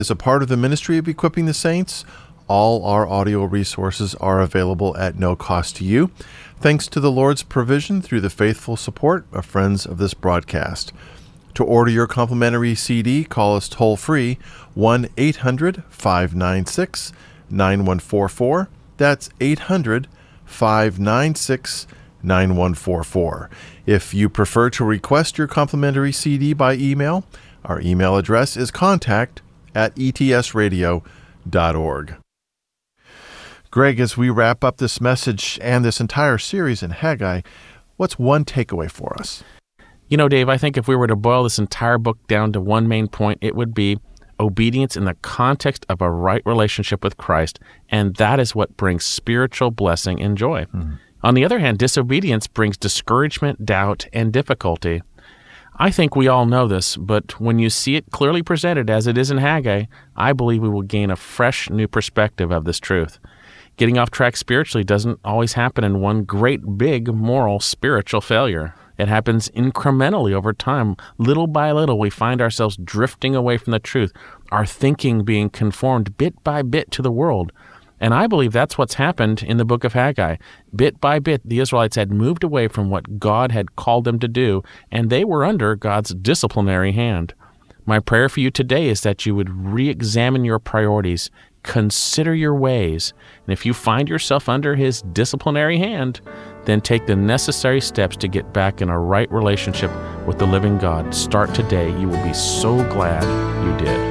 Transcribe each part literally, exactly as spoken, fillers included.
As a part of the ministry of Equipping the Saints, all our audio resources are available at no cost to you, thanks to the Lord's provision through the faithful support of friends of this broadcast. To order your complimentary C D, call us toll-free, one eight hundred five nine six nine one four four. That's eight hundred five nine six nine one four four. If you prefer to request your complimentary C D by email, our email address is contact at e t s radio dot org. Greg, as we wrap up this message and this entire series in Haggai, what's one takeaway for us? You know, Dave, I think if we were to boil this entire book down to one main point, it would be obedience in the context of a right relationship with Christ, and that is what brings spiritual blessing and joy. Mm-hmm. On the other hand, disobedience brings discouragement, doubt, and difficulty. I think we all know this, but when you see it clearly presented as it is in Haggai, I believe we will gain a fresh new perspective of this truth. Getting off track spiritually doesn't always happen in one great big moral spiritual failure. It happens incrementally over time. Little by little, we find ourselves drifting away from the truth, our thinking being conformed bit by bit to the world. And I believe that's what's happened in the book of Haggai. Bit by bit, the Israelites had moved away from what God had called them to do, and they were under God's disciplinary hand. My prayer for you today is that you would re-examine your priorities, consider your ways, and if you find yourself under His disciplinary hand, then take the necessary steps to get back in a right relationship with the living God. Start today. You will be so glad you did.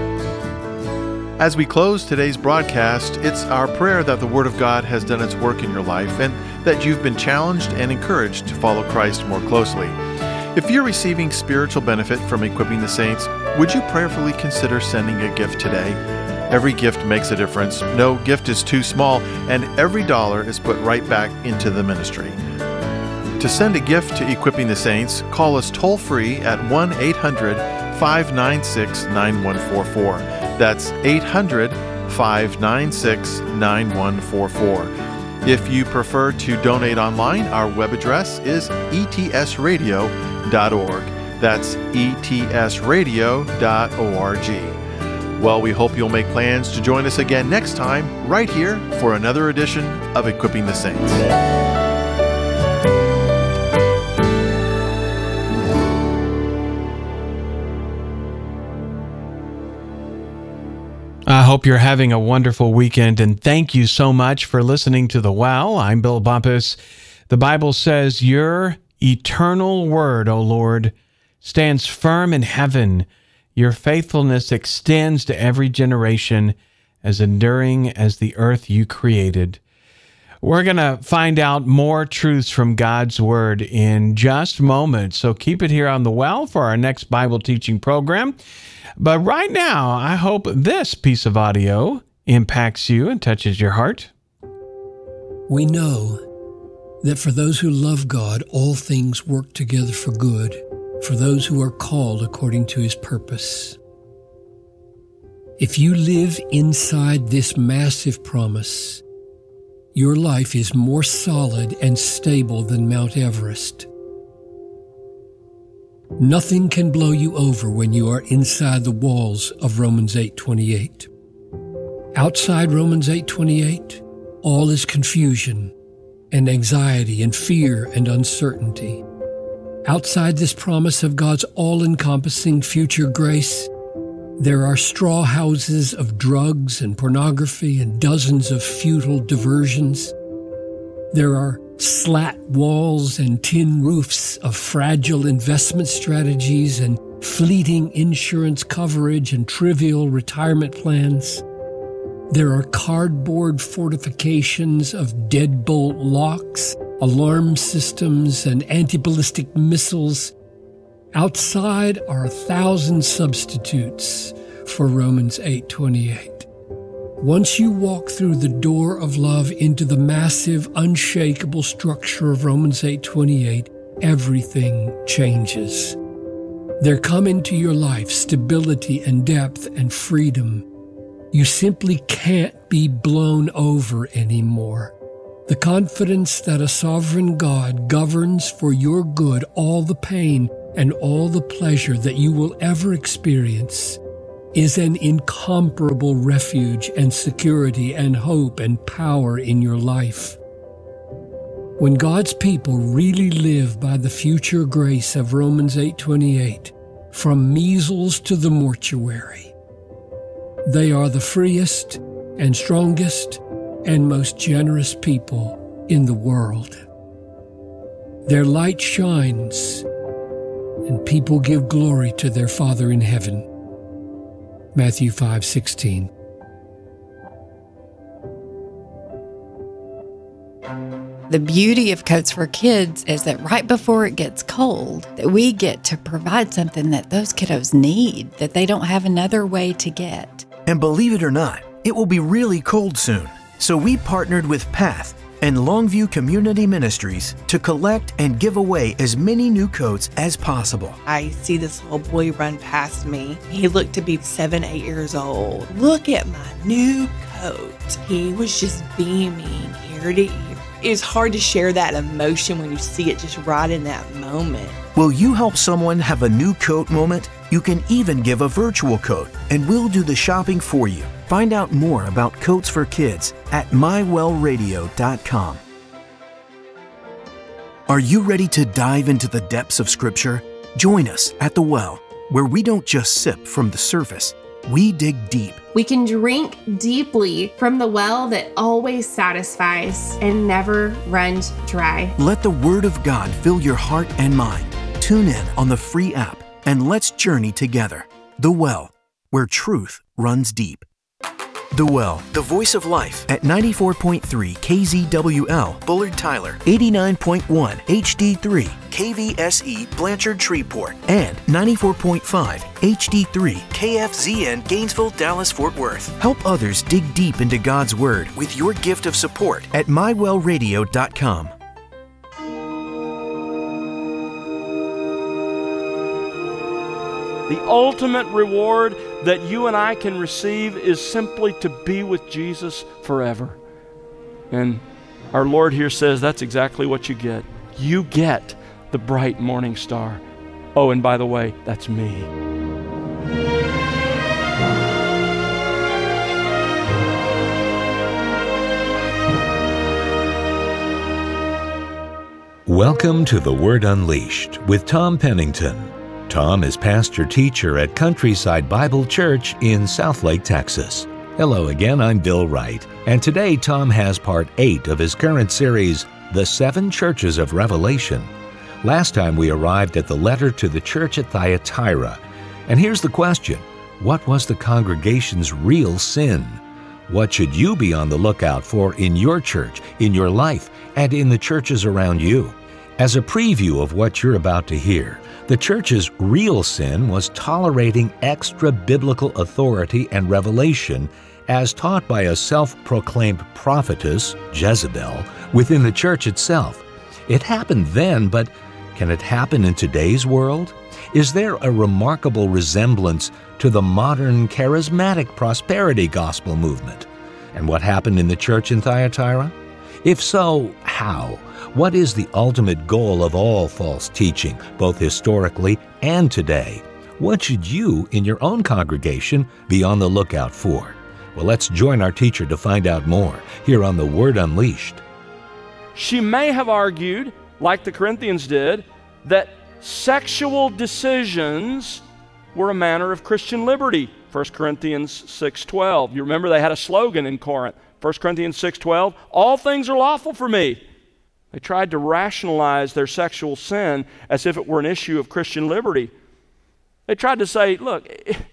As we close today's broadcast, it's our prayer that the Word of God has done its work in your life and that you've been challenged and encouraged to follow Christ more closely. If you're receiving spiritual benefit from Equipping the Saints, would you prayerfully consider sending a gift today? Every gift makes a difference. No gift is too small, and every dollar is put right back into the ministry. To send a gift to Equipping the Saints, call us toll-free at one eight hundred five nine six nine one four four. That's eight hundred five nine six nine one four four. If you prefer to donate online, our web address is e t s radio dot org. That's e t s radio dot org. Well, we hope you'll make plans to join us again next time, right here, for another edition of Equipping the Saints. I hope you're having a wonderful weekend, and thank you so much for listening to The Well. I'm Bill Bumpus. The Bible says, "Your eternal word, O Lord, stands firm in heaven. Your faithfulness extends to every generation, as enduring as the earth you created." We're going to find out more truths from God's Word in just moments, so keep it here on The Well for our next Bible teaching program. But right now, I hope this piece of audio impacts you and touches your heart. We know that for those who love God, all things work together for good, for those who are called according to His purpose. If you live inside this massive promise, your life is more solid and stable than Mount Everest. Nothing can blow you over when you are inside the walls of Romans eight twenty-eight. Outside Romans eight twenty-eight, all is confusion and anxiety and fear and uncertainty. Outside this promise of God's all-encompassing future grace, there are straw houses of drugs and pornography and dozens of futile diversions. There are slat walls and tin roofs of fragile investment strategies and fleeting insurance coverage and trivial retirement plans. There are cardboard fortifications of deadbolt locks, alarm systems, and anti-ballistic missiles. Outside are a thousand substitutes for Romans eight twenty-eight. Once you walk through the door of love into the massive, unshakable structure of Romans eight twenty-eight, everything changes. There come into your life stability and depth and freedom. You simply can't be blown over anymore. The confidence that a sovereign God governs for your good all the pain and all the pleasure that you will ever experience is an incomparable refuge and security and hope and power in your life. When God's people really live by the future grace of Romans eight twenty-eight, from measles to the mortuary, they are the freest and strongest and most generous people in the world. Their light shines, and people give glory to their Father in heaven. Matthew five sixteen. The beauty of Coats for Kids is that right before it gets cold, that we get to provide something that those kiddos need, that they don't have another way to get. And believe it or not, it will be really cold soon. So we partnered with Path and Longview Community Ministries to collect and give away as many new coats as possible. I see this little boy run past me. He looked to be seven, eight years old. Look at my new coat. He was just beaming ear to ear. It's hard to share that emotion when you see it just right in that moment. Will you help someone have a new coat moment? You can even give a virtual coat, and we'll do the shopping for you. Find out more about Coats for Kids at my well radio dot com. Are you ready to dive into the depths of Scripture? Join us at The Well, where we don't just sip from the surface, we dig deep. We can drink deeply from the well that always satisfies and never runs dry. Let the Word of God fill your heart and mind. Tune in on the free app and let's journey together. The Well, where truth runs deep. The Well, the voice of life at ninety-four point three K Z W L, Bullard Tyler, eighty-nine point one H D three, K V S E, Blanchard Shreveport, and ninety-four point five H D three, K F Z N, Gainesville, Dallas, Fort Worth. Help others dig deep into God's Word with your gift of support at my well radio dot com. The ultimate reward that you and I can receive is simply to be with Jesus forever. And our Lord here says that's exactly what you get. You get the bright morning star. Oh, and by the way, that's me. Welcome to The Word Unleashed with Tom Pennington. Tom is pastor teacher at Countryside Bible Church in Southlake, Texas. Hello again, I'm Bill Wright, and today Tom has part eight of his current series, The Seven Churches of Revelation. Last time we arrived at the letter to the church at Thyatira, and here's the question: what was the congregation's real sin? What should you be on the lookout for in your church, in your life, and in the churches around you? As a preview of what you're about to hear, the church's real sin was tolerating extra-biblical authority and revelation as taught by a self-proclaimed prophetess, Jezebel, within the church itself. It happened then, but can it happen in today's world? Is there a remarkable resemblance to the modern charismatic prosperity gospel movement? And what happened in the church in Thyatira? If so, how? What is the ultimate goal of all false teaching, both historically and today? What should you, in your own congregation, be on the lookout for? Well, let's join our teacher to find out more here on The Word Unleashed. She may have argued, like the Corinthians did, that sexual decisions were a manner of Christian liberty. First Corinthians six twelve. You remember they had a slogan in Corinth. First Corinthians six twelve, all things are lawful for me. They tried to rationalize their sexual sin as if it were an issue of Christian liberty. They tried to say, look,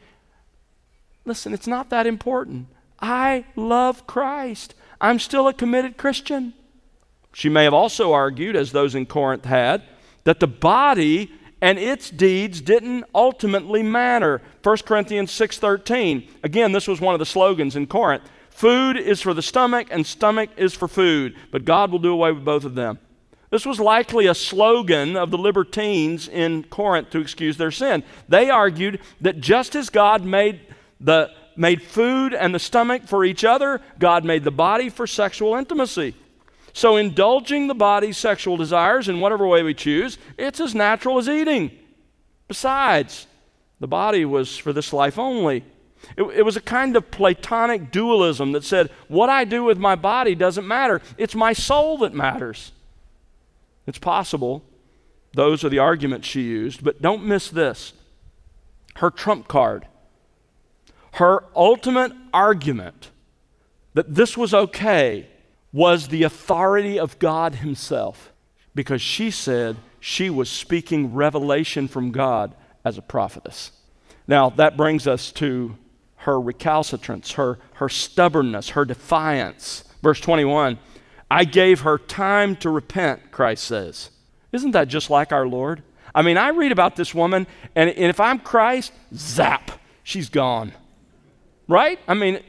listen, it's not that important. I love Christ. I'm still a committed Christian. She may have also argued, as those in Corinth had, that the body and its deeds didn't ultimately matter. First Corinthians six thirteen. Again, this was one of the slogans in Corinth. Food is for the stomach and stomach is for food, but God will do away with both of them. This was likely a slogan of the libertines in Corinth to excuse their sin. They argued that just as God made the made food and the stomach for each other, God made the body for sexual intimacy. So indulging the body's sexual desires in whatever way we choose, it's as natural as eating. Besides, the body was for this life only. It, it was a kind of Platonic dualism that said, what I do with my body doesn't matter. It's my soul that matters. It's possible. Those are the arguments she used. But don't miss this. Her trump card, her ultimate argument that this was okay was the authority of God himself, because she said she was speaking revelation from God as a prophetess. Now, that brings us to her recalcitrance, her, her stubbornness, her defiance. Verse twenty-one, I gave her time to repent, Christ says. Isn't that just like our Lord? I mean, I read about this woman, and, and if I'm Christ, zap, she's gone. Right? I mean,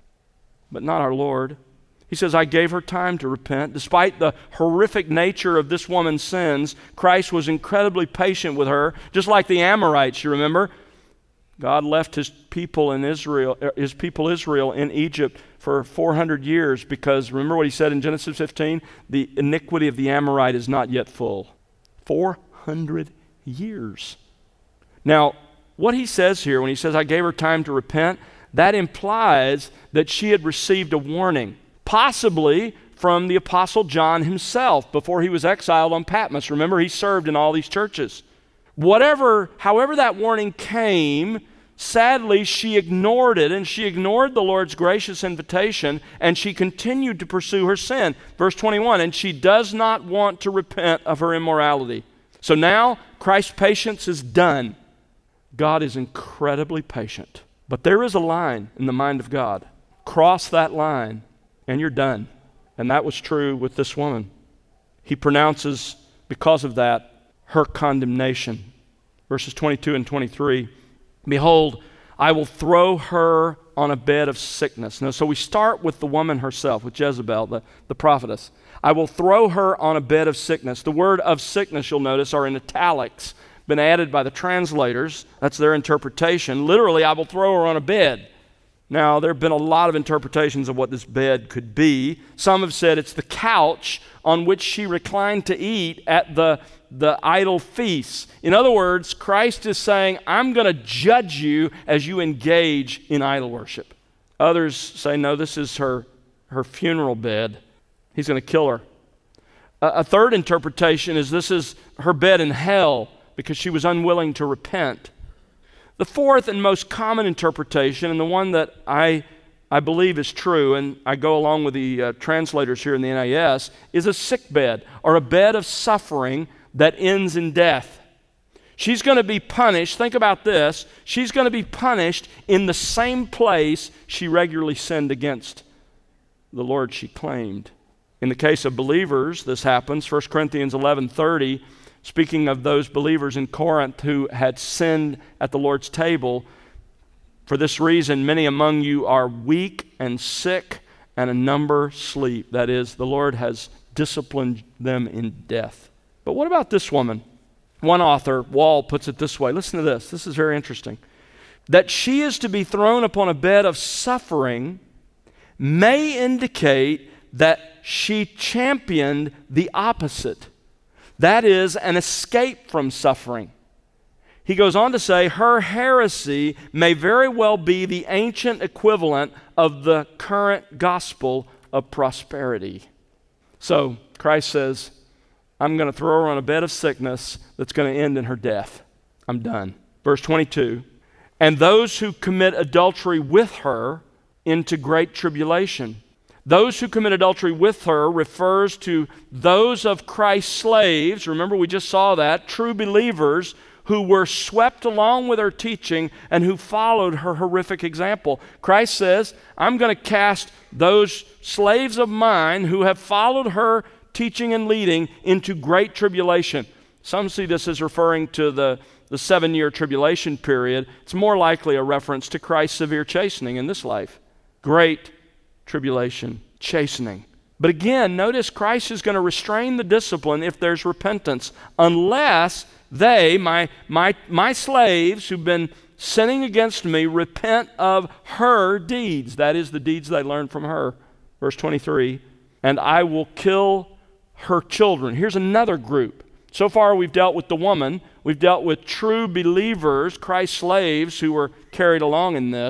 but not our Lord. He says, I gave her time to repent. Despite the horrific nature of this woman's sins, Christ was incredibly patient with her, just like the Amorites, you remember? God left his people in Israel, his people Israel in Egypt for four hundred years because, remember what he said in Genesis fifteen? The iniquity of the Amorite is not yet full. four hundred years. Now, what he says here when he says, I gave her time to repent, that implies that she had received a warning, possibly from the Apostle John himself before he was exiled on Patmos. Remember, he served in all these churches. Whatever, however that warning came, sadly, she ignored it, and she ignored the Lord's gracious invitation, and she continued to pursue her sin. Verse twenty-one, and she does not want to repent of her immorality. So now, Christ's patience is done. God is incredibly patient. But there is a line in the mind of God. Cross that line, and you're done. And that was true with this woman. He pronounces, because of that, her condemnation. Verses twenty-two and twenty-three, behold, I will throw her on a bed of sickness. Now, so we start with the woman herself, with Jezebel, the, the prophetess. I will throw her on a bed of sickness. The word of sickness, you'll notice, are in italics, been added by the translators. That's their interpretation. Literally, I will throw her on a bed. Now, there have been a lot of interpretations of what this bed could be. Some have said it's the couch on which she reclined to eat at the, the idol feasts. In other words, Christ is saying, I'm going to judge you as you engage in idol worship. Others say, no, this is her, her funeral bed. He's going to kill her. A, a third interpretation is this is her bed in hell because she was unwilling to repent. The fourth and most common interpretation, and the one that I, I believe is true, and I go along with the uh, translators here in the N A S, is a sick bed, or a bed of suffering that ends in death. She's going to be punished, think about this, she's going to be punished in the same place she regularly sinned against the Lord she claimed. In the case of believers, this happens, First Corinthians eleven thirty, speaking of those believers in Corinth who had sinned at the Lord's table, for this reason many among you are weak and sick, and a number sleep. That is, the Lord has disciplined them in death. But what about this woman? One author, Wall, puts it this way. Listen to this. This is very interesting. That she is to be thrown upon a bed of suffering may indicate that she championed the opposite. That is, an escape from suffering. He goes on to say, her heresy may very well be the ancient equivalent of the current gospel of prosperity. So, Christ says, I'm going to throw her on a bed of sickness that's going to end in her death. I'm done. Verse twenty-two, and those who commit adultery with her into great tribulation. Those who commit adultery with her refers to those of Christ's slaves. Remember, we just saw that. True believers who were swept along with her teaching and who followed her horrific example. Christ says, I'm going to cast those slaves of mine who have followed her teaching and leading into great tribulation. Some see this as referring to the, the seven-year tribulation period. It's more likely a reference to Christ's severe chastening in this life. Great tribulation, chastening. But again, notice Christ is going to restrain the discipline if there's repentance, unless they, my, my, my slaves who've been sinning against me, repent of her deeds. That is, the deeds they learned from her. Verse twenty-three, and I will kill her children. Here's another group. So far we've dealt with the woman. We've dealt with true believers, Christ's slaves, who were carried along in this.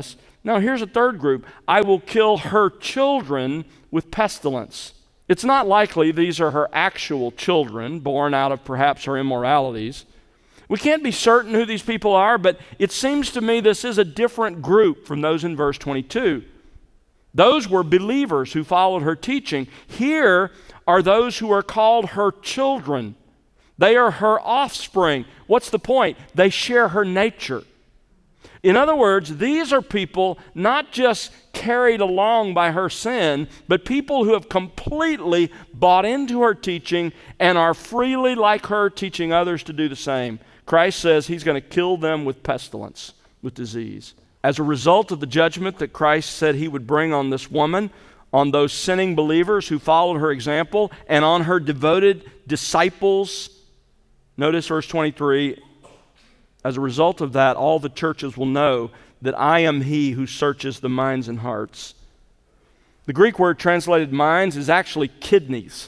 Now, here's a third group. I will kill her children with pestilence. It's not likely these are her actual children, born out of perhaps her immoralities. We can't be certain who these people are, but it seems to me this is a different group from those in verse twenty-two. Those were believers who followed her teaching. Here are those who are called her children. They are her offspring. What's the point? They share her nature. In other words, these are people not just carried along by her sin, but people who have completely bought into her teaching and are freely, like her, teaching others to do the same. Christ says he's going to kill them with pestilence, with disease. As a result of the judgment that Christ said he would bring on this woman, on those sinning believers who followed her example, and on her devoted disciples, notice verse twenty-three, as a result of that, all the churches will know that I am he who searches the minds and hearts. The Greek word translated minds is actually kidneys.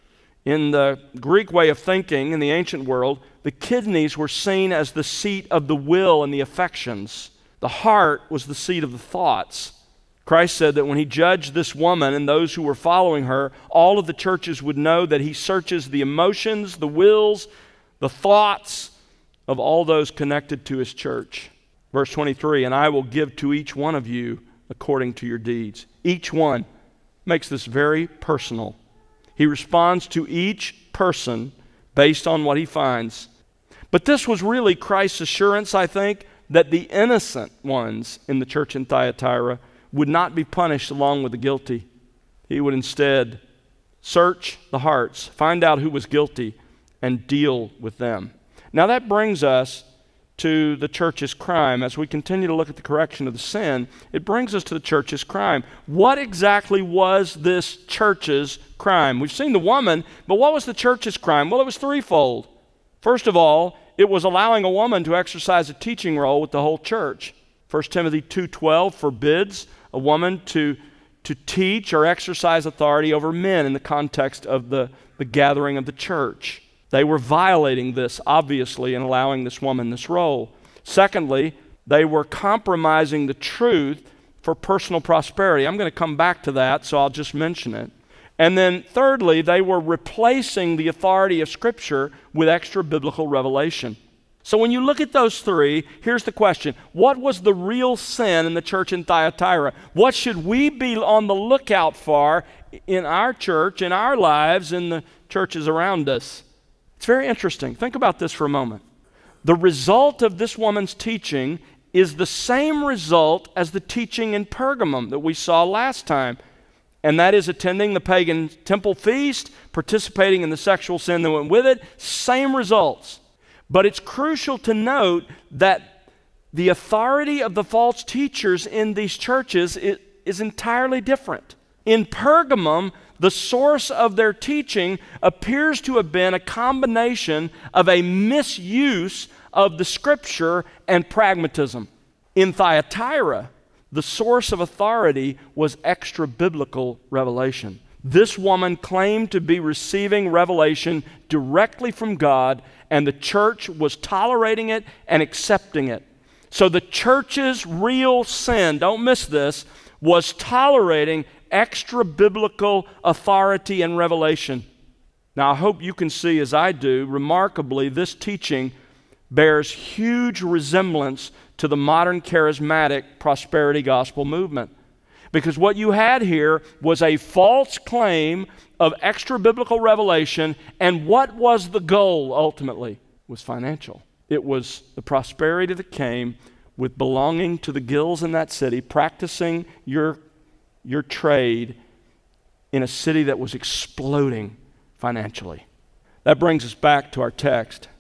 In the Greek way of thinking in the ancient world, the kidneys were seen as the seat of the will and the affections. The heart was the seat of the thoughts. Christ said that when he judged this woman and those who were following her, all of the churches would know that he searches the emotions, the wills, the thoughts of all those connected to his church. Verse twenty-three, and I will give to each one of you according to your deeds. Each one makes this very personal. He responds to each person based on what he finds. But this was really Christ's assurance, I think, that the innocent ones in the church in Thyatira would not be punished along with the guilty. He would instead search the hearts, find out who was guilty, and deal with them. Now that brings us to the church's crime. As we continue to look at the correction of the sin, it brings us to the church's crime. What exactly was this church's crime? We've seen the woman, but what was the church's crime? Well, it was threefold. First of all, it was allowing a woman to exercise a teaching role with the whole church. First Timothy two twelve forbids a woman to, to teach or exercise authority over men in the context of the, the gathering of the church. They were violating this, obviously, in allowing this woman this role. Secondly, they were compromising the truth for personal prosperity. I'm going to come back to that, so I'll just mention it. And then thirdly, they were replacing the authority of Scripture with extra biblical revelation. So when you look at those three, here's the question. What was the real sin in the church in Thyatira? What should we be on the lookout for in our church, in our lives, in the churches around us? It's very interesting. Think about this for a moment. The result of this woman's teaching is the same result as the teaching in Pergamum that we saw last time. And that is attending the pagan temple feast, participating in the sexual sin that went with it. Same results. But it's crucial to note that the authority of the false teachers in these churches is, is entirely different. In Pergamum, the source of their teaching appears to have been a combination of a misuse of the Scripture and pragmatism. In Thyatira, the source of authority was extra-biblical revelation. This woman claimed to be receiving revelation directly from God, and the church was tolerating it and accepting it. So the church's real sin, don't miss this, was tolerating extra-biblical authority and revelation. Now, I hope you can see, as I do, remarkably, this teaching bears huge resemblance to the modern charismatic prosperity gospel movement. Because what you had here was a false claim of extra-biblical revelation, and what was the goal ultimately? It was financial. It was the prosperity that came with belonging to the guilds in that city, practicing your, your trade in a city that was exploding financially. That brings us back to our text.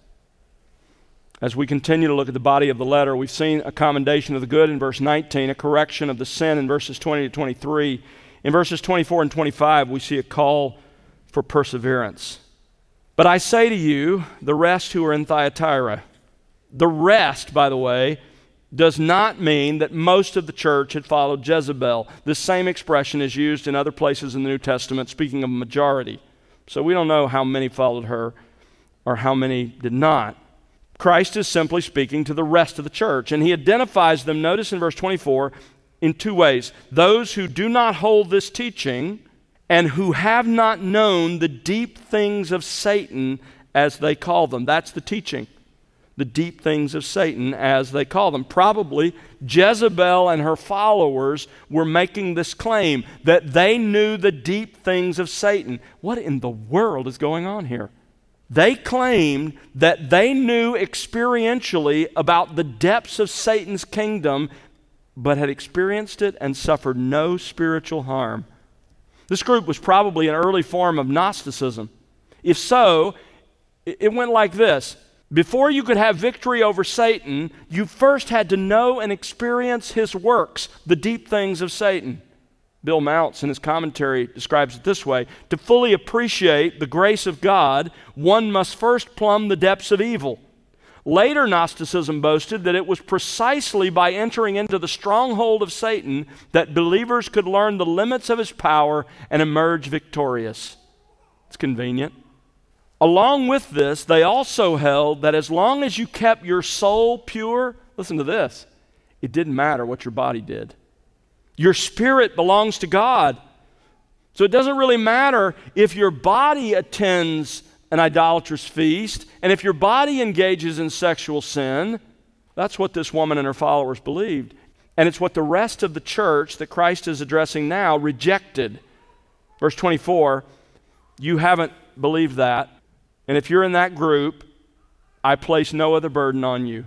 As we continue to look at the body of the letter, we've seen a commendation of the good in verse nineteen, a correction of the sin in verses twenty to twenty-three. In verses twenty-four and twenty-five, we see a call for perseverance. But I say to you, the rest who are in Thyatira, the rest, by the way, does not mean that most of the church had followed Jezebel. This same expression is used in other places in the New Testament, speaking of majority. So we don't know how many followed her or how many did not. Christ is simply speaking to the rest of the church, and he identifies them, notice in verse twenty-four, in two ways. Those who do not hold this teaching and who have not known the deep things of Satan, as they call them. That's the teaching. The deep things of Satan, as they call them. Probably Jezebel and her followers were making this claim that they knew the deep things of Satan. What in the world is going on here? They claimed that they knew experientially about the depths of Satan's kingdom, but had experienced it and suffered no spiritual harm. This group was probably an early form of Gnosticism. If so, it went like this. Before you could have victory over Satan, you first had to know and experience his works, the deep things of Satan. Bill Mounts, in his commentary, describes it this way: to fully appreciate the grace of God, one must first plumb the depths of evil. Later Gnosticism boasted that it was precisely by entering into the stronghold of Satan that believers could learn the limits of his power and emerge victorious. It's convenient. Along with this, they also held that as long as you kept your soul pure, listen to this, it didn't matter what your body did. Your spirit belongs to God. So it doesn't really matter if your body attends an idolatrous feast and if your body engages in sexual sin. That's what this woman and her followers believed. And it's what the rest of the church that Christ is addressing now rejected. Verse twenty-four, you haven't believed that. And if you're in that group, I place no other burden on you.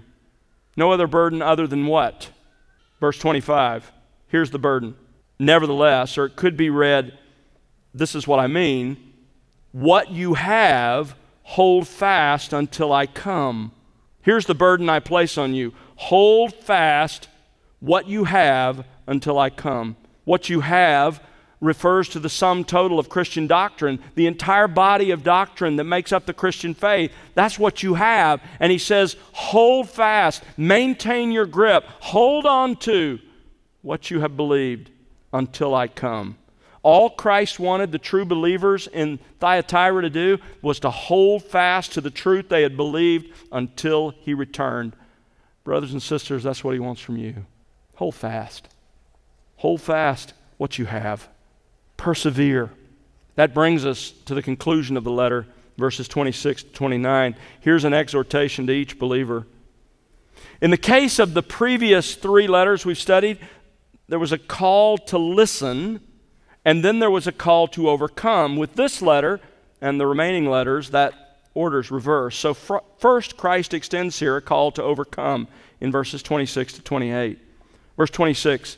No other burden other than what? Verse twenty-five. Here's the burden. Nevertheless, or it could be read, this is what I mean, what you have, hold fast until I come. Here's the burden I place on you. Hold fast what you have until I come. What you have refers to the sum total of Christian doctrine, the entire body of doctrine that makes up the Christian faith. That's what you have. And he says, hold fast, maintain your grip, hold on to what you have believed until I come. All Christ wanted the true believers in Thyatira to do was to hold fast to the truth they had believed until he returned. Brothers and sisters, that's what he wants from you. Hold fast. Hold fast what you have. Persevere. That brings us to the conclusion of the letter, verses twenty-six to twenty-nine. Here's an exhortation to each believer. In the case of the previous three letters we've studied, there was a call to listen, and then there was a call to overcome. With this letter and the remaining letters, that order's reversed. So fr- first, Christ extends here a call to overcome in verses twenty-six to twenty-eight. Verse twenty-six,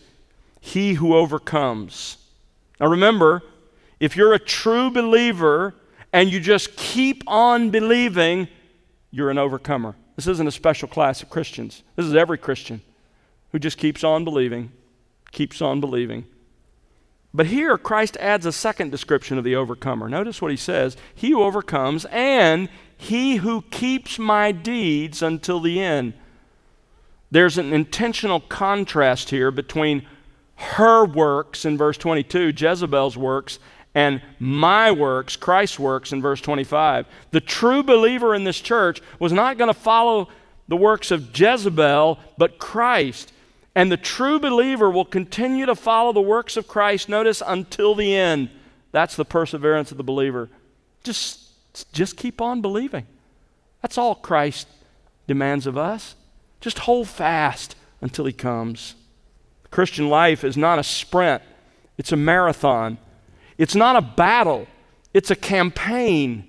he who overcomes. Now remember, if you're a true believer and you just keep on believing, you're an overcomer. This isn't a special class of Christians. This is every Christian who just keeps on believing, keeps on believing. But here Christ adds a second description of the overcomer. Notice what he says, he who overcomes and he who keeps my deeds until the end. There's an intentional contrast here between her works in verse twenty-two, Jezebel's works, and my works, Christ's works in verse twenty-five. The true believer in this church was not going to follow the works of Jezebel, but Christ. And the true believer will continue to follow the works of Christ, notice, until the end. That's the perseverance of the believer. Just, just keep on believing. That's all Christ demands of us. Just hold fast until he comes. Christian life is not a sprint, it's a marathon. It's not a battle, it's a campaign.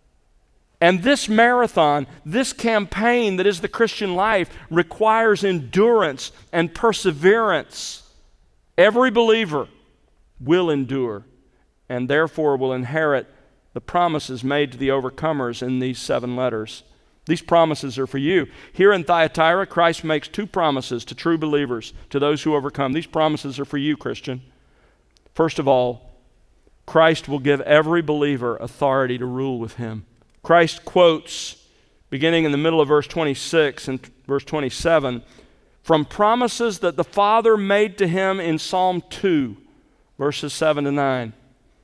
And this marathon, this campaign that is the Christian life, requires endurance and perseverance. Every believer will endure and therefore will inherit the promises made to the overcomers in these seven letters. These promises are for you. Here in Thyatira, Christ makes two promises to true believers, to those who overcome. These promises are for you, Christian. First of all, Christ will give every believer authority to rule with him. Christ quotes, beginning in the middle of verse twenty-six and verse twenty-seven, from promises that the Father made to him in Psalm two, verses seven to nine.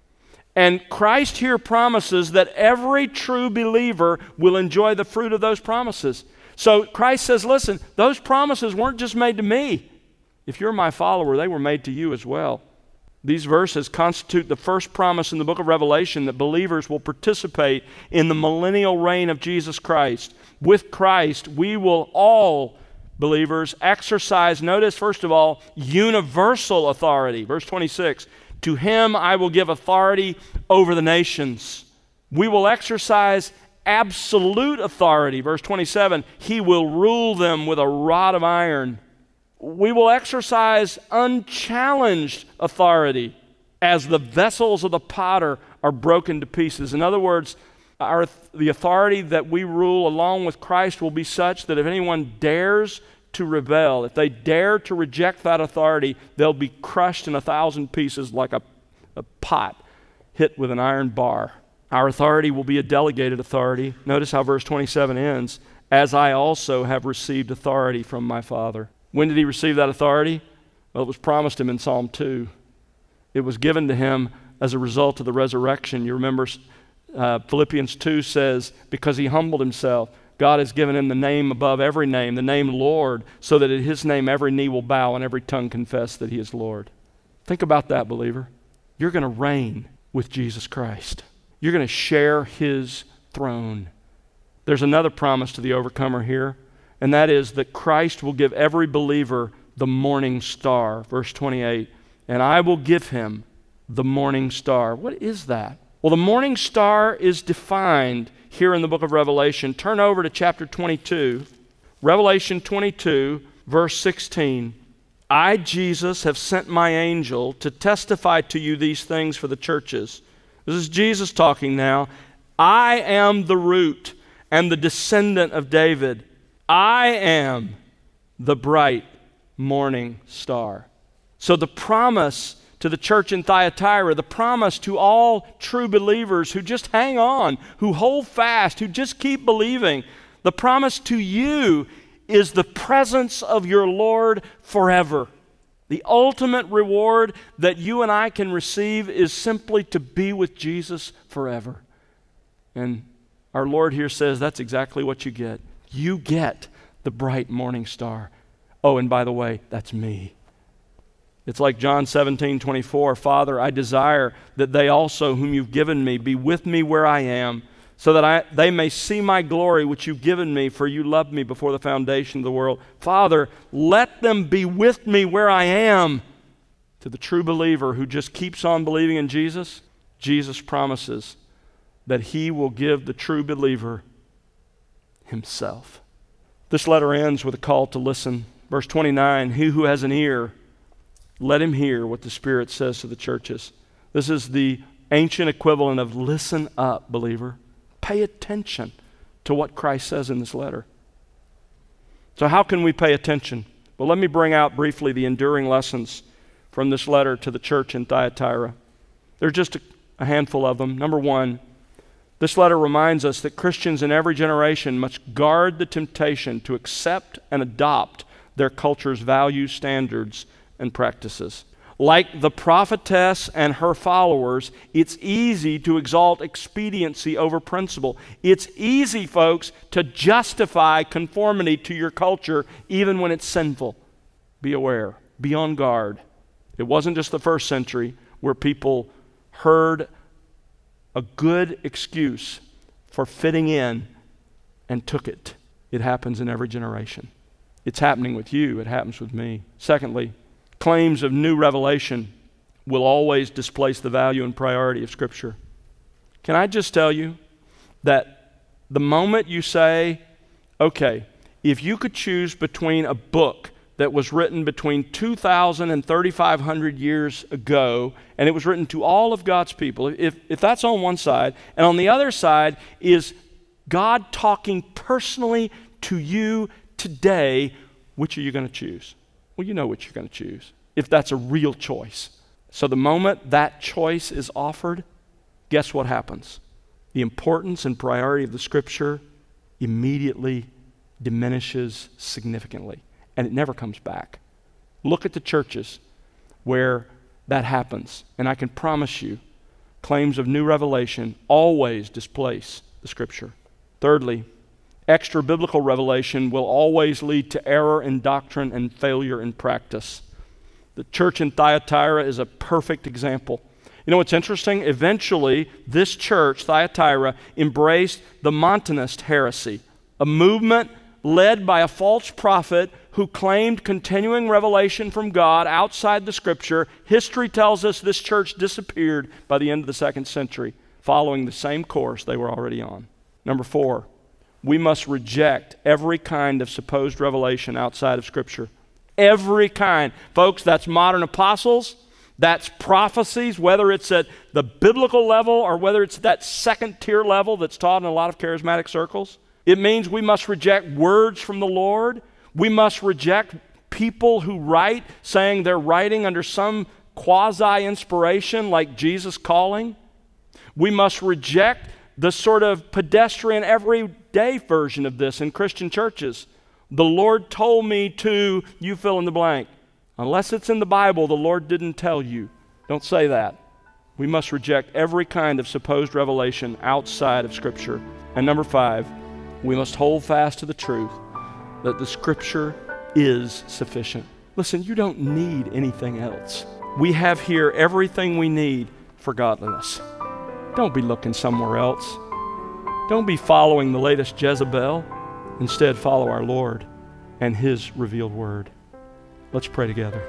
And Christ here promises that every true believer will enjoy the fruit of those promises. So Christ says, listen, those promises weren't just made to me. If you're my follower, they were made to you as well. These verses constitute the first promise in the book of Revelation that believers will participate in the millennial reign of Jesus Christ. With Christ, we will all, believers, exercise, notice first of all, universal authority. Verse twenty-six, to him I will give authority over the nations. We will exercise absolute authority. Verse twenty-seven, he will rule them with a rod of iron. We will exercise unchallenged authority as the vessels of the potter are broken to pieces. In other words, our, the authority that we rule along with Christ will be such that if anyone dares to rebel, if they dare to reject that authority, they'll be crushed in a thousand pieces like a, a pot hit with an iron bar. Our authority will be a delegated authority. Notice how verse twenty-seven ends, as I also have received authority from my Father. When did he receive that authority? Well, it was promised him in Psalm two. It was given to him as a result of the resurrection. You remember uh, Philippians two says, because he humbled himself, God has given him the name above every name, the name Lord, so that at his name every knee will bow and every tongue confess that he is Lord. Think about that, believer. You're going to reign with Jesus Christ. You're going to share his throne. There's another promise to the overcomer here, and that is that Christ will give every believer the morning star. Verse twenty-eight, and I will give him the morning star. What is that? Well, the morning star is defined here in the book of Revelation. Turn over to chapter twenty-two. Revelation twenty-two, verse sixteen. I, Jesus, have sent my angel to testify to you these things for the churches. This is Jesus talking now. I am the root and the descendant of David. I am the bright morning star. So the promise to the church in Thyatira, the promise to all true believers who just hang on, who hold fast, who just keep believing, the promise to you is the presence of your Lord forever. The ultimate reward that you and I can receive is simply to be with Jesus forever. And our Lord here says that's exactly what you get. You get the bright morning star. Oh, and by the way, that's me. It's like John seventeen twenty-four, Father, I desire that they also whom you've given me be with me where I am, so that I, they may see my glory which you've given me, for you loved me before the foundation of the world. Father, let them be with me where I am. To the true believer who just keeps on believing in Jesus, Jesus promises that he will give the true believer himself. This letter ends with a call to listen. Verse twenty-nine, he who has an ear, let him hear what the Spirit says to the churches. This is the ancient equivalent of listen up, believer. Pay attention to what Christ says in this letter. So how can we pay attention? Well, let me bring out briefly the enduring lessons from this letter to the church in Thyatira. There are just a, a handful of them. Number one, this letter reminds us that Christians in every generation must guard the temptation to accept and adopt their culture's values, standards, and practices. Like the prophetess and her followers, it's easy to exalt expediency over principle. It's easy, folks, to justify conformity to your culture even when it's sinful. Be aware. Be on guard. It wasn't just the first century where people heard a good excuse for fitting in and took it. It happens in every generation. It's happening with you. It happens with me. Secondly, claims of new revelation will always displace the value and priority of Scripture. Can I just tell you that the moment you say, okay, if you could choose between a book that was written between two thousand and thirty-five hundred years ago, and it was written to all of God's people, if, if that's on one side, and on the other side is God talking personally to you today, which are you going to choose? Well, you know what you're going to choose, if that's a real choice. So the moment that choice is offered, guess what happens? The importance and priority of the Scripture immediately diminishes significantly, and it never comes back. Look at the churches where that happens, and I can promise you, claims of new revelation always displace the Scripture. Thirdly, extra biblical revelation will always lead to error in doctrine and failure in practice. The church in Thyatira is a perfect example. You know what's interesting? Eventually, this church, Thyatira, embraced the Montanist heresy, a movement led by a false prophet who claimed continuing revelation from God outside the Scripture. History tells us this church disappeared by the end of the second century, following the same course they were already on. Number four, we must reject every kind of supposed revelation outside of Scripture. Every kind. Folks, that's modern apostles, that's prophecies, whether it's at the biblical level or whether it's that second tier level that's taught in a lot of charismatic circles. It means we must reject words from the Lord. We must reject people who write saying they're writing under some quasi-inspiration like Jesus calling. We must reject the sort of pedestrian, everyday version of this in Christian churches. The Lord told me to, you fill in the blank. Unless it's in the Bible, the Lord didn't tell you. Don't say that. We must reject every kind of supposed revelation outside of Scripture. And number five, we must hold fast to the truth that the Scripture is sufficient. Listen, you don't need anything else. We have here everything we need for godliness. Don't be looking somewhere else. Don't be following the latest Jezebel. Instead, follow our Lord and His revealed word. Let's pray together.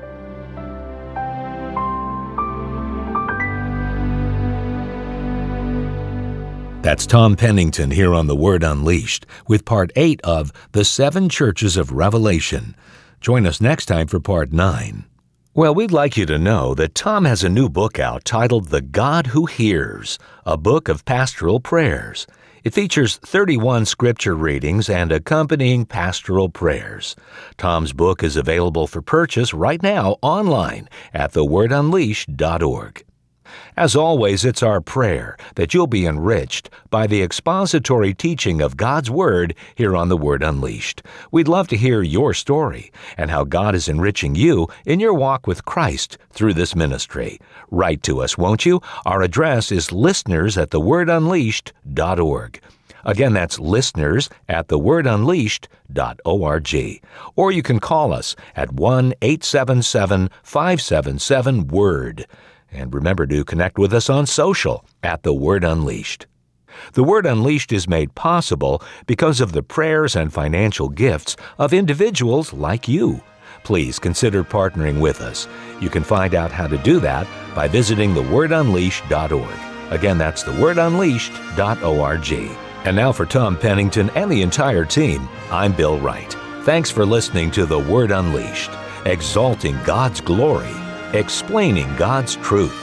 That's Tom Pennington here on The Word Unleashed with part eight of The Seven Churches of Revelation. Join us next time for part nine. Well, we'd like you to know that Tom has a new book out titled The God Who Hears, a book of pastoral prayers. It features thirty-one scripture readings and accompanying pastoral prayers. Tom's book is available for purchase right now online at the word unleashed dot org. As always, it's our prayer that you'll be enriched by the expository teaching of God's Word here on The Word Unleashed. We'd love to hear your story and how God is enriching you in your walk with Christ through this ministry. Write to us, won't you? Our address is listeners at the word unleashed dot org. Again, that's listeners at the word unleashed dot org. Or you can call us at one eight seven seven, five seven seven, WORD. And remember to connect with us on social at The Word Unleashed. The Word Unleashed is made possible because of the prayers and financial gifts of individuals like you. Please consider partnering with us. You can find out how to do that by visiting the word unleashed dot org. Again, that's the word unleashed dot org. And now for Tom Pennington and the entire team, I'm Bill Wright. Thanks for listening to The Word Unleashed, exalting God's glory, explaining God's truth.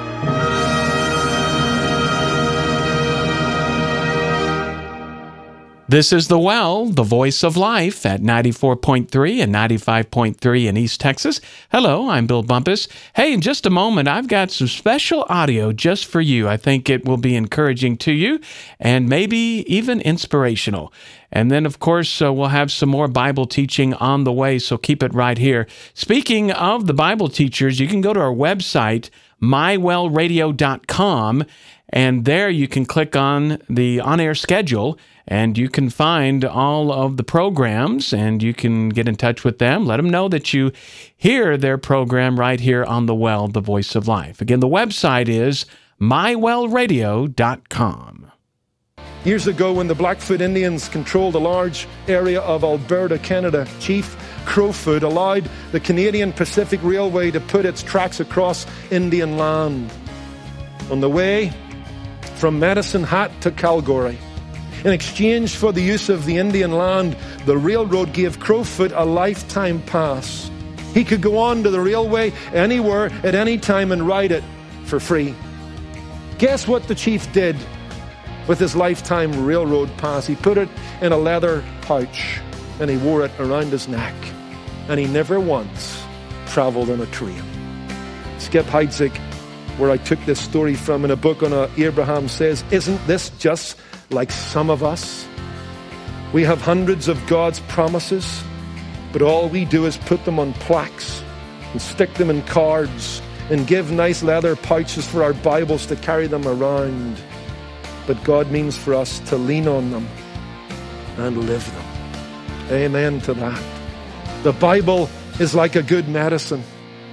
This is The Well, the voice of life at ninety-four point three and ninety-five point three in East Texas. Hello, I'm Bill Bumpus. Hey, in just a moment, I've got some special audio just for you. I think it will be encouraging to you and maybe even inspirational. And then, of course, uh, we'll have some more Bible teaching on the way, so keep it right here. Speaking of the Bible teachers, you can go to our website, my well radio dot com, and there you can click on the on-air schedule, and you can find all of the programs, and you can get in touch with them. Let them know that you hear their program right here on The Well, the Voice of Life. Again, the website is my well radio dot com. Years ago, when the Blackfoot Indians controlled a large area of Alberta, Canada, Chief Crowfoot allowed the Canadian Pacific Railway to put its tracks across Indian land. On the way from Medicine Hat to Calgary, in exchange for the use of the Indian land, the railroad gave Crowfoot a lifetime pass. He could go on to the railway anywhere at any time and ride it for free. Guess what the chief did with his lifetime railroad pass? He put it in a leather pouch and he wore it around his neck. And he never once traveled on a train. Skip Heitzig, where I took this story from in a book on Abraham, says, isn't this just like some of us? We have hundreds of God's promises, but all we do is put them on plaques and stick them in cards and give nice leather pouches for our Bibles to carry them around. But God means for us to lean on them and live them. Amen to that. The Bible is like a good medicine.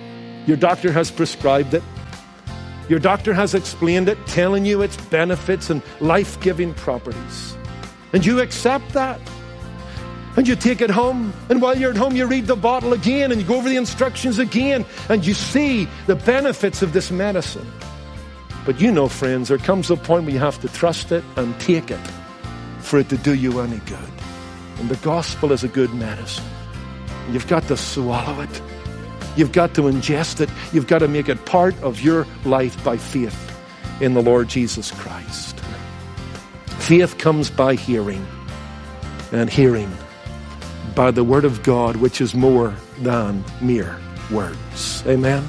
Your doctor has prescribed it. Your doctor has explained it, telling you its benefits and life-giving properties. And you accept that. And you take it home. And while you're at home, you read the bottle again and you go over the instructions again and you see the benefits of this medicine. But you know, friends, there comes a point where you have to trust it and take it for it to do you any good. And the gospel is a good medicine. You've got to swallow it. You've got to ingest it. You've got to make it part of your life by faith in the Lord Jesus Christ. Faith comes by hearing, and hearing by the word of God, which is more than mere words. Amen.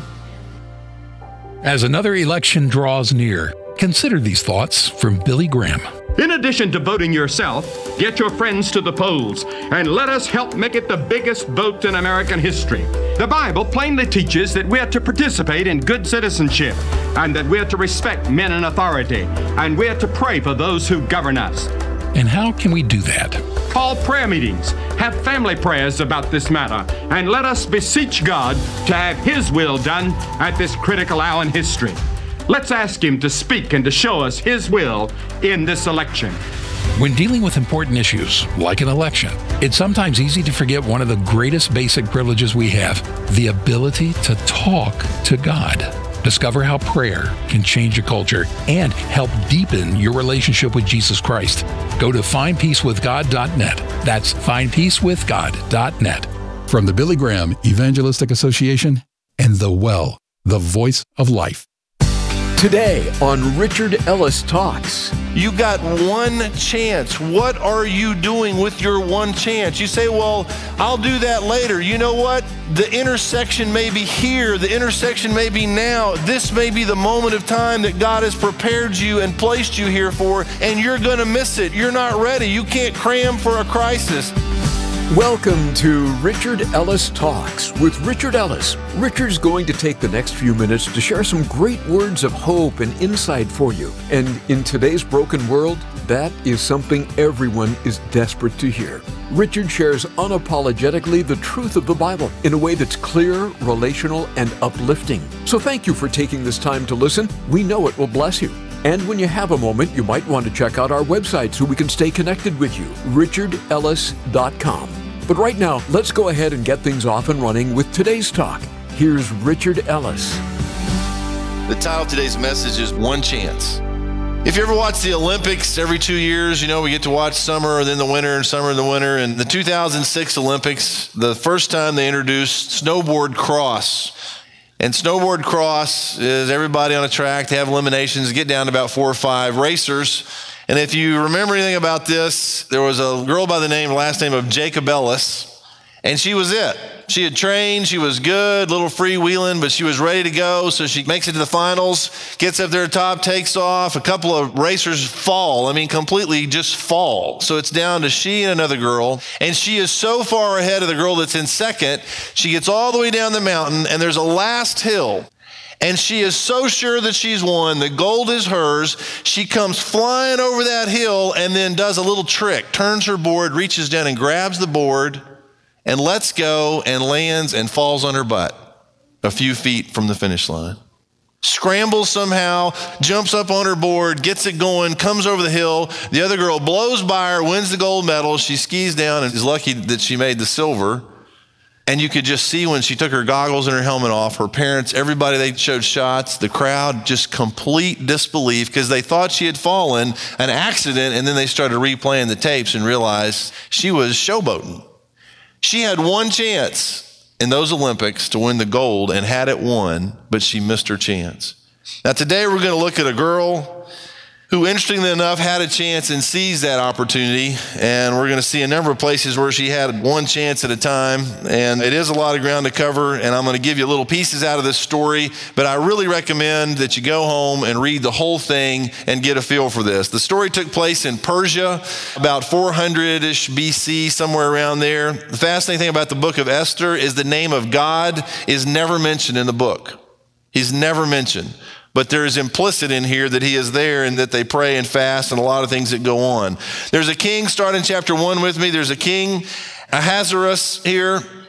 As another election draws near, consider these thoughts from Billy Graham. In addition to voting yourself, get your friends to the polls and let us help make it the biggest vote in American history. The Bible plainly teaches that we are to participate in good citizenship and that we are to respect men in authority and we are to pray for those who govern us. And how can we do that? Call prayer meetings, have family prayers about this matter, and let us beseech God to have His will done at this critical hour in history. Let's ask Him to speak and to show us His will in this election. When dealing with important issues, like an election, it's sometimes easy to forget one of the greatest basic privileges we have, the ability to talk to God. Discover how prayer can change a culture and help deepen your relationship with Jesus Christ. Go to find peace with god dot net. That's find peace with god dot net. From the Billy Graham Evangelistic Association and The Well, the voice of life. Today on Richard Ellis Talks. You got one chance. What are you doing with your one chance? You say, well, I'll do that later. You know what? The intersection may be here. The intersection may be now. This may be the moment of time that God has prepared you and placed you here for, and you're going to miss it. You're not ready. You can't cram for a crisis. Welcome to Richard Ellis Talks with Richard Ellis. Richard's going to take the next few minutes to share some great words of hope and insight for you. And in today's broken world, that is something everyone is desperate to hear. Richard shares unapologetically the truth of the Bible in a way that's clear, relational, and uplifting. So thank you for taking this time to listen. We know it will bless you. And when you have a moment, you might want to check out our website so we can stay connected with you, richard ellis dot com. But right now, let's go ahead and get things off and running with today's talk. Here's Richard Ellis. The title of today's message is One Chance. If you ever watch the Olympics every two years, you know, we get to watch summer and then the winter and summer and the winter. And the two thousand six Olympics, the first time they introduced snowboard cross. And snowboard cross is everybody on a track. They have eliminations, get down to about four or five racers. And if you remember anything about this, there was a girl by the name, last name of Jacob Ellis, and she was it. She had trained, she was good, little freewheeling, but she was ready to go. So she makes it to the finals, gets up there at the top, takes off. A couple of racers fall. I mean, completely just fall. So it's down to she and another girl. And she is so far ahead of the girl that's in second. She gets all the way down the mountain, and there's a last hill. And she is so sure that she's won. The gold is hers. She comes flying over that hill and then does a little trick, turns her board, reaches down and grabs the board and lets go and lands and falls on her butt a few feet from the finish line. Scrambles somehow, jumps up on her board, gets it going, comes over the hill. The other girl blows by her, wins the gold medal. She skis down and is lucky that she made the silver. And you could just see when she took her goggles and her helmet off, her parents, everybody, they showed shots, the crowd, just complete disbelief because they thought she had fallen, an accident, and then they started replaying the tapes and realized she was showboating. She had one chance in those Olympics to win the gold and had it won, but she missed her chance. Now today we're going to look at a girl who, interestingly enough, had a chance and seized that opportunity. And we're going to see a number of places where she had one chance at a time. And it is a lot of ground to cover. And I'm going to give you little pieces out of this story. But I really recommend that you go home and read the whole thing and get a feel for this. The story took place in Persia, about four hundred-ish B C, somewhere around there. The fascinating thing about the book of Esther is the name of God is never mentioned in the book. He's never mentioned. But there is implicit in here that he is there and that they pray and fast and a lot of things that go on. There's a king, start in chapter one with me. There's a king, Ahasuerus here,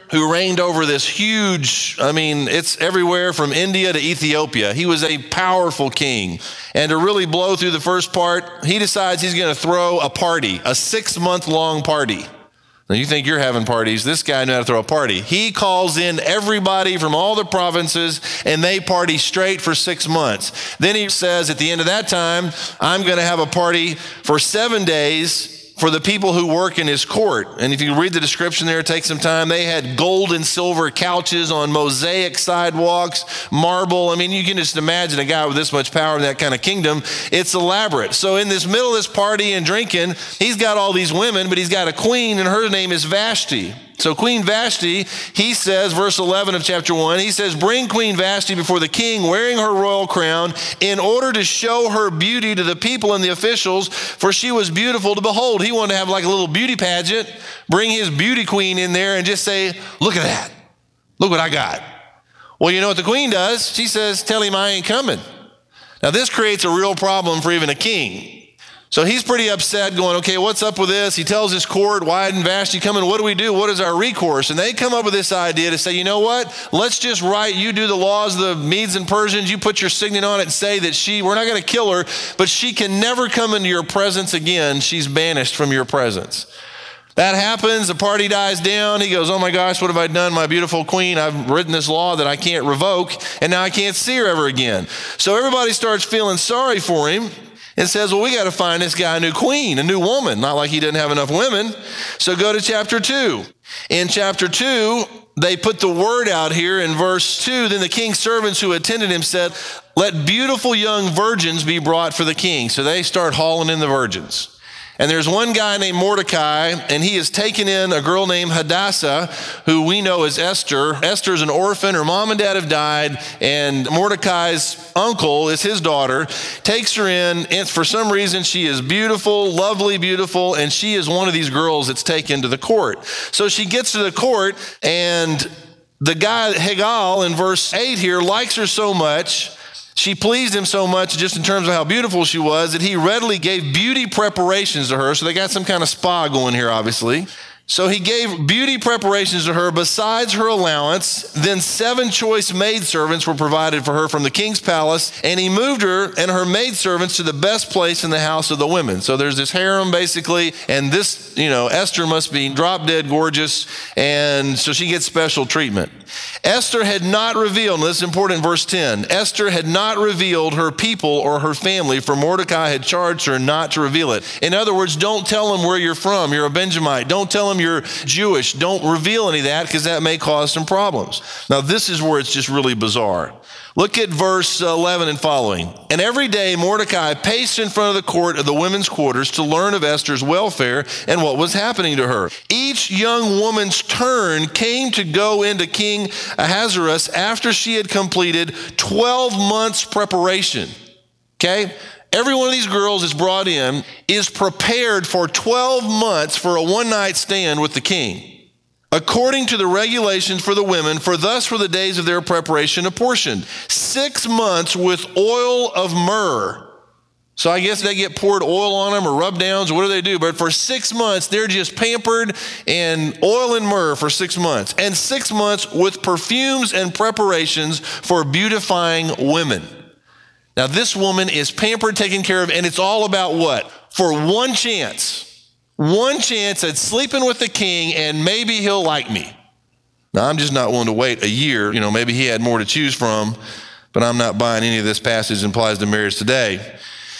who reigned over this huge, I mean, it's everywhere from India to Ethiopia. He was a powerful king. And to really blow through the first part, he decides he's going to throw a party, a six-month-long party. Now, you think you're having parties. This guy knew how to throw a party. He calls in everybody from all the provinces, and they party straight for six months. Then he says at the end of that time, I'm going to have a party for seven days for the people who work in his court. And if you read the description there, take some time. They had gold and silver couches on mosaic sidewalks, marble. I mean, you can just imagine a guy with this much power in that kind of kingdom. It's elaborate. So in this middle of this party and drinking, he's got all these women, but he's got a queen, and her name is Vashti. So Queen Vashti, he says, verse eleven of chapter one, he says, bring Queen Vashti before the king wearing her royal crown in order to show her beauty to the people and the officials, for she was beautiful to behold. He wanted to have like a little beauty pageant, bring his beauty queen in there and just say, look at that. Look what I got. Well, you know what the queen does? She says, tell him I ain't coming. Now this creates a real problem for even a king. So he's pretty upset going, okay, what's up with this? He tells his court, why didn't Vashti come in? What do we do? What is our recourse? And they come up with this idea to say, you know what? Let's just write, you do the laws of the Medes and Persians, you put your signet on it and say that she, we're not going to kill her, but she can never come into your presence again. She's banished from your presence. That happens, the party dies down. He goes, oh my gosh, what have I done? My beautiful queen, I've written this law that I can't revoke, and now I can't see her ever again. So everybody starts feeling sorry for him. And says, well, we got to find this guy a new queen, a new woman. Not like he didn't have enough women. So go to chapter two. In chapter two, they put the word out here in verse two. Then the king's servants who attended him said, let beautiful young virgins be brought for the king. So they start hauling in the virgins. And there's one guy named Mordecai, and he has taken in a girl named Hadassah, who we know as Esther. Esther's an orphan. Her mom and dad have died, and Mordecai's uncle is his daughter, takes her in, and for some reason she is beautiful, lovely, beautiful, and she is one of these girls that's taken to the court. So she gets to the court, and the guy, Hegal, in verse eight here, likes her so much, she pleased him so much just in terms of how beautiful she was that he readily gave beauty preparations to her. So they got some kind of spa going here, obviously. So he gave beauty preparations to her besides her allowance. Then seven choice maidservants were provided for her from the king's palace. And he moved her and her maidservants to the best place in the house of the women. So there's this harem basically. And this, you know, Esther must be drop dead gorgeous. And so she gets special treatment. Esther had not revealed, and this is important in verse ten, Esther had not revealed her people or her family, for Mordecai had charged her not to reveal it. In other words, don't tell them where you're from. You're a Benjamite. Don't tell them you're Jewish. Don't reveal any of that because that may cause some problems. Now, this is where it's just really bizarre. Look at verse eleven and following. And every day Mordecai paced in front of the court of the women's quarters to learn of Esther's welfare and what was happening to her. Each young woman's turn came to go into King Ahasuerus after she had completed twelve months preparation. Okay? Every one of these girls is brought in, is prepared for twelve months for a one-night stand with the king, according to the regulations for the women, for thus were the days of their preparation apportioned. Six months with oil of myrrh. So I guess they get poured oil on them or rub downs or what do they do? But for six months, they're just pampered and oil and myrrh for six months. And six months with perfumes and preparations for beautifying women. Now this woman is pampered, taken care of, and it's all about what? For one chance. One chance at sleeping with the king and maybe he'll like me. Now, I'm just not willing to wait a year. You know, maybe he had more to choose from, but I'm not buying any of this passage implies to marriage today.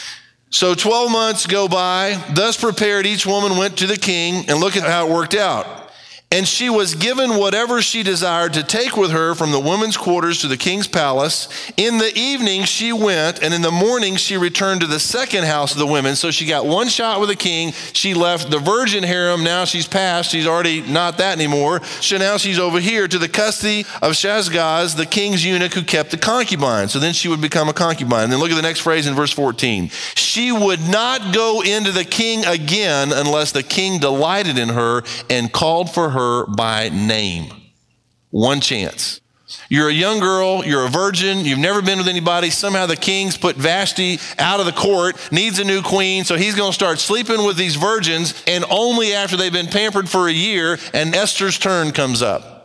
So twelve months go by. Thus prepared, each woman went to the king, and look at how it worked out. And she was given whatever she desired to take with her from the women's quarters to the king's palace. In the evening she went, and in the morning she returned to the second house of the women. So she got one shot with the king. She left the virgin harem. Now she's passed. She's already not that anymore. So now she's over here to the custody of Shashgaz, the king's eunuch who kept the concubine. So then she would become a concubine. And then look at the next phrase in verse fourteen. She would not go into the king again unless the king delighted in her and called for her her by name. One chance. You're a young girl, you're a virgin, you've never been with anybody. Somehow the king's put Vashti out of the court, needs a new queen, so he's going to start sleeping with these virgins, and only after they've been pampered for a year, and Esther's turn comes up.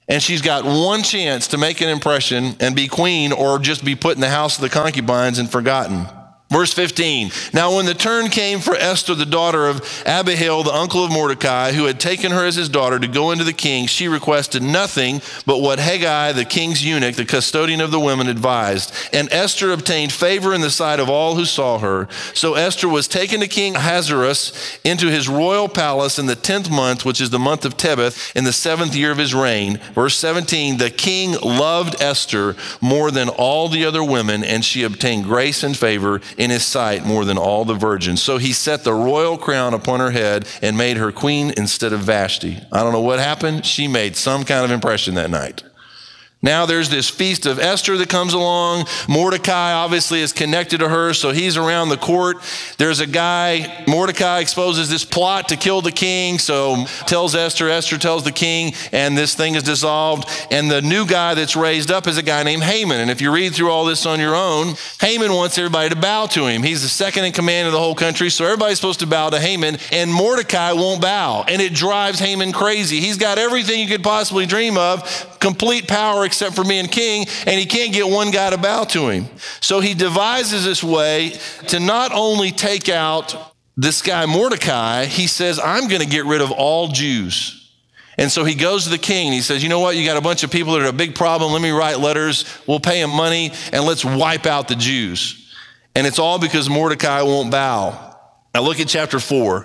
And she's got one chance to make an impression and be queen, or just be put in the house of the concubines and forgotten. Verse fifteen, now when the turn came for Esther, the daughter of Abihail, the uncle of Mordecai, who had taken her as his daughter to go into the king, she requested nothing but what Haggai, the king's eunuch, the custodian of the women, advised. And Esther obtained favor in the sight of all who saw her. So Esther was taken to King Ahasuerus into his royal palace in the tenth month, which is the month of Tebeth, in the seventh year of his reign. Verse seventeen, the king loved Esther more than all the other women, and she obtained grace and favor in his sight more than all the virgins. So he set the royal crown upon her head and made her queen instead of Vashti. I don't know what happened. She made some kind of impression that night. Now there's this feast of Esther that comes along. Mordecai obviously is connected to her, so he's around the court. There's a guy, Mordecai exposes this plot to kill the king, so tells Esther, Esther tells the king, and this thing is dissolved. And the new guy that's raised up is a guy named Haman. And if you read through all this on your own, Haman wants everybody to bow to him. He's the second in command of the whole country, so everybody's supposed to bow to Haman, and Mordecai won't bow. And it drives Haman crazy. He's got everything you could possibly dream of, complete power except for being king, and he can't get one guy to bow to him. So he devises this way to not only take out this guy Mordecai, he says, I'm going to get rid of all Jews. And so he goes to the king and he says, you know what, you got a bunch of people that are a big problem. Let me write letters. We'll pay them money and let's wipe out the Jews. And it's all because Mordecai won't bow. Now look at chapter four.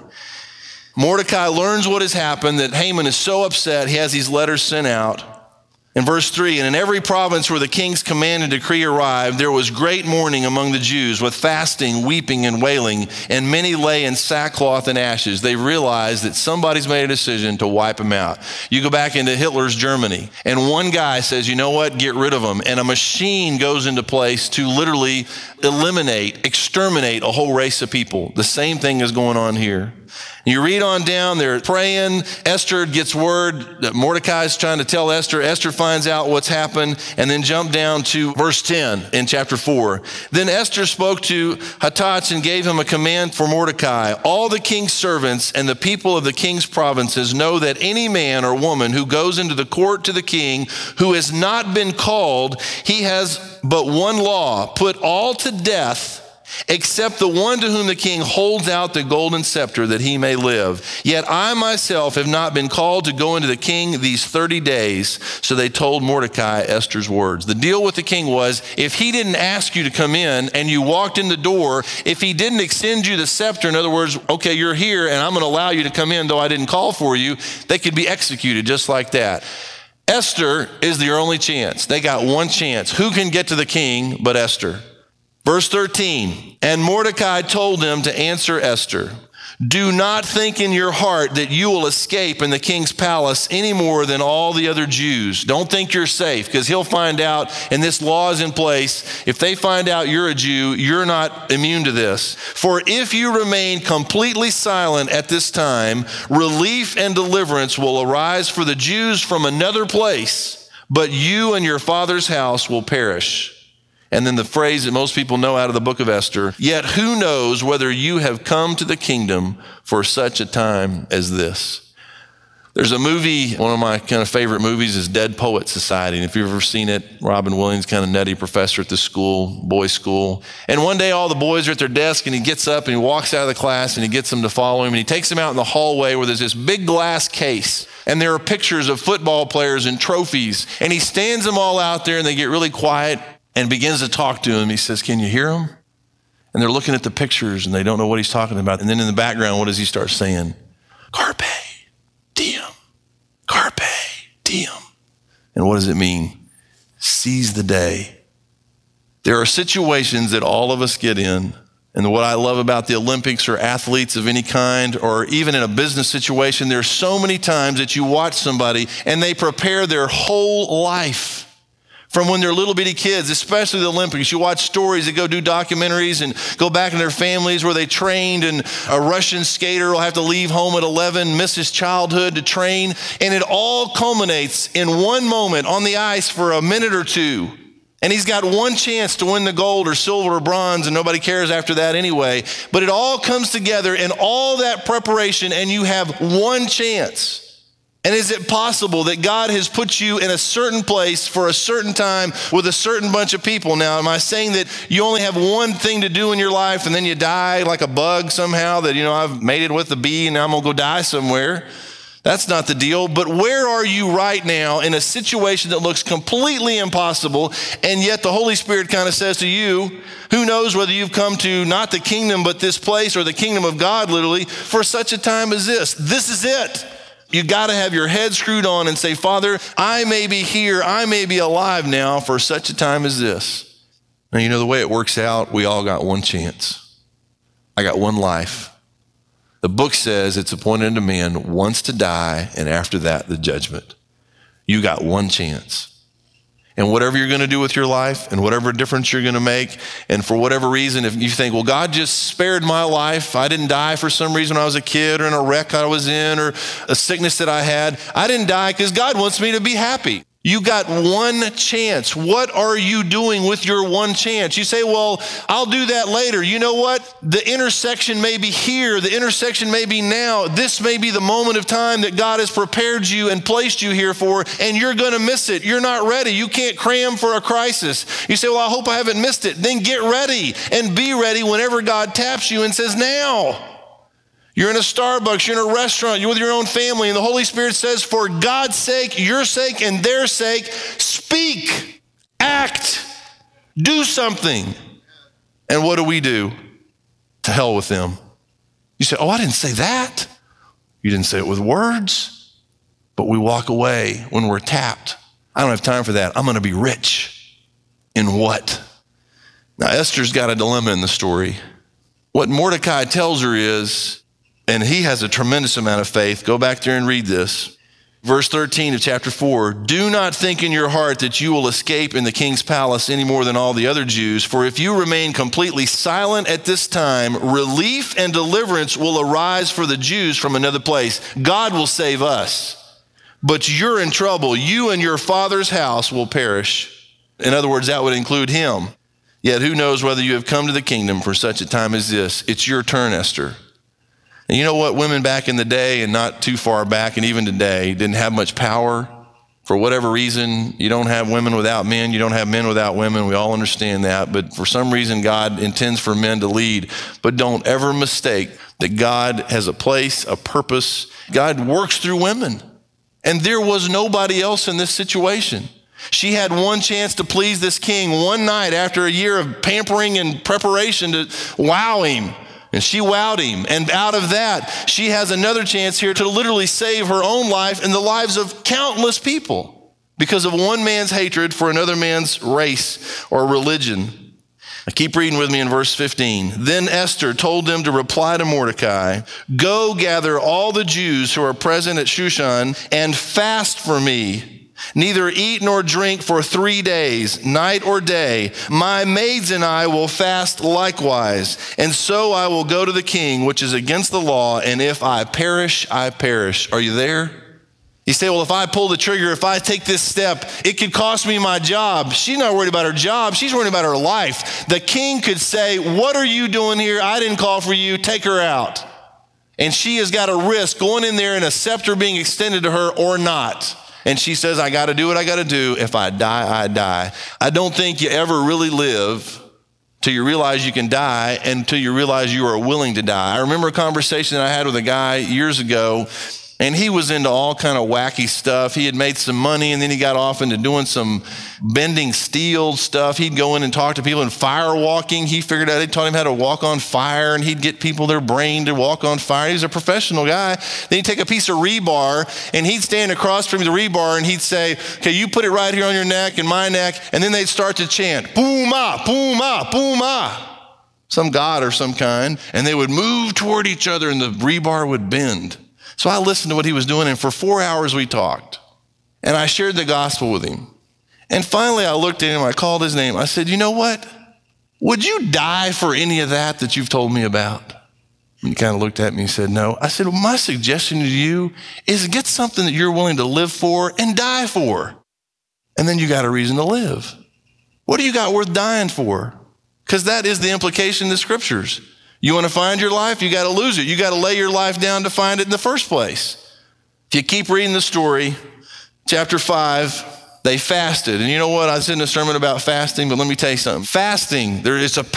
Mordecai learns what has happened, that Haman is so upset, he has these letters sent out. In verse three, and in every province where the king's command and decree arrived, there was great mourning among the Jews, with fasting, weeping, and wailing, and many lay in sackcloth and ashes. They realized that somebody's made a decision to wipe them out. You go back into Hitler's Germany, and one guy says, you know what, get rid of them. And a machine goes into place to literally eliminate, exterminate a whole race of people. The same thing is going on here. You read on down, they're praying. Esther gets word that Mordecai is trying to tell Esther. Esther finds out what's happened, and then jump down to verse ten in chapter four. Then Esther spoke to Hatach and gave him a command for Mordecai. All the king's servants and the people of the king's provinces know that any man or woman who goes into the court to the king who has not been called, he has but one law: put all to death, except the one to whom the king holds out the golden scepter, that he may live. Yet I myself have not been called to go into the king these thirty days. So they told Mordecai Esther's words. The deal with the king was, if he didn't ask you to come in and you walked in the door, if he didn't extend you the scepter, in other words, okay, you're here and I'm going to allow you to come in though I didn't call for you, they could be executed just like that. Esther is their only chance. They got one chance. Who can get to the king but Esther? Verse thirteen, and Mordecai told them to answer Esther, do not think in your heart that you will escape in the king's palace any more than all the other Jews. Don't think you're safe, because he'll find out, and this law is in place. If they find out you're a Jew, you're not immune to this. For if you remain completely silent at this time, relief and deliverance will arise for the Jews from another place, but you and your father's house will perish. And then the phrase that most people know out of the book of Esther, yet who knows whether you have come to the kingdom for such a time as this. There's a movie, one of my kind of favorite movies is Dead Poet Society. And if you've ever seen it, Robin Williams, kind of nutty professor at the school, boys' school. And one day all the boys are at their desk and he gets up and he walks out of the class and he gets them to follow him. And he takes them out in the hallway where there's this big glass case. And there are pictures of football players and trophies. And he stands them all out there and they get really quiet and begins to talk to him. He says, can you hear him? And they're looking at the pictures and they don't know what he's talking about. And then in the background, what does he start saying? Carpe diem, carpe diem. And what does it mean? Seize the day. There are situations that all of us get in. And what I love about the Olympics or athletes of any kind, or even in a business situation, there's so many times that you watch somebody and they prepare their whole life. From when they're little bitty kids, especially the Olympics. You watch stories that go do documentaries and go back in their families where they trained, and a Russian skater will have to leave home at eleven, miss his childhood to train. And it all culminates in one moment on the ice for a minute or two. And he's got one chance to win the gold or silver or bronze, and nobody cares after that anyway. But it all comes together in all that preparation, and you have one chance. And is it possible that God has put you in a certain place for a certain time with a certain bunch of people? Now, am I saying that you only have one thing to do in your life and then you die like a bug somehow, that, you know, I've mated with the bee and now I'm going to go die somewhere? That's not the deal. But where are you right now in a situation that looks completely impossible, and yet the Holy Spirit kind of says to you, who knows whether you've come to not the kingdom but this place, or the kingdom of God literally, for such a time as this. This is it. You got to have your head screwed on and say, Father, I may be here, I may be alive now for such a time as this. Now, you know, the way it works out, we all got one chance. I got one life. The book says it's appointed unto man once to die, and after that, the judgment. You got one chance. And whatever you're going to do with your life, and whatever difference you're going to make, and for whatever reason, if you think, well, God just spared my life, I didn't die for some reason when I was a kid, or in a wreck I was in, or a sickness that I had, I didn't die because God wants me to be happy. You got one chance. What are you doing with your one chance? You say, well, I'll do that later. You know what? The intersection may be here. The intersection may be now. This may be the moment of time that God has prepared you and placed you here for, and you're going to miss it. You're not ready. You can't cram for a crisis. You say, well, I hope I haven't missed it. Then get ready and be ready whenever God taps you and says, now. You're in a Starbucks, you're in a restaurant, you're with your own family, and the Holy Spirit says, for God's sake, your sake, and their sake, speak, act, do something. And what do we do? To hell with them. You say, oh, I didn't say that. You didn't say it with words, but we walk away when we're tapped. I don't have time for that. I'm going to be rich. In what? Now, Esther's got a dilemma in the story. What Mordecai tells her is, and he has a tremendous amount of faith. Go back there and read this. Verse thirteen of chapter four, do not think in your heart that you will escape in the king's palace any more than all the other Jews. For if you remain completely silent at this time, relief and deliverance will arise for the Jews from another place. God will save us, but you're in trouble. You and your father's house will perish. In other words, that would include him. Yet who knows whether you have come to the kingdom for such a time as this? It's your turn, Esther. And you know what? Women back in the day, and not too far back, and even today, didn't have much power. For whatever reason, you don't have women without men. You don't have men without women. We all understand that. But for some reason, God intends for men to lead. But don't ever mistake that God has a place, a purpose. God works through women. And there was nobody else in this situation. She had one chance to please this king one night after a year of pampering and preparation to wow him. And she wowed him. And out of that, she has another chance here to literally save her own life and the lives of countless people because of one man's hatred for another man's race or religion. Now keep reading with me in verse fifteen. Then Esther told them to reply to Mordecai, go gather all the Jews who are present at Shushan and fast for me. Neither eat nor drink for three days, night or day. My maids and I will fast likewise. And so I will go to the king, which is against the law. And if I perish, I perish. Are you there? You say, well, if I pull the trigger, if I take this step, it could cost me my job. She's not worried about her job. She's worried about her life. The king could say, what are you doing here? I didn't call for you. Take her out. And she has got a risk going in there and a scepter being extended to her or not. And she says, I got to do what I got to do. If I die, I die. I don't think you ever really live till you realize you can die and until you realize you are willing to die. I remember a conversation that I had with a guy years ago, and he was into all kind of wacky stuff. He had made some money, and then he got off into doing some bending steel stuff. He'd go in and talk to people in fire walking. He figured out, they taught him how to walk on fire, and he'd get people their brain to walk on fire. He was a professional guy. Then he'd take a piece of rebar, and he'd stand across from the rebar, and he'd say, okay, you put it right here on your neck and my neck, and then they'd start to chant, boom ah, boom ah, boom ah, some god or some kind, and they would move toward each other, and the rebar would bend. So I listened to what he was doing, and for four hours we talked. And I shared the gospel with him. And finally I looked at him, I called his name. I said, you know what? Would you die for any of that that you've told me about? And he kind of looked at me and said, no. I said, well, my suggestion to you is get something that you're willing to live for and die for. And then you got a reason to live. What do you got worth dying for? Because that is the implication in the scriptures. You want to find your life? You got to lose it. You got to lay your life down to find it in the first place. If you keep reading the story, chapter five, they fasted. And you know what? I was in a sermon about fasting, but let me tell you something. Fasting, there is a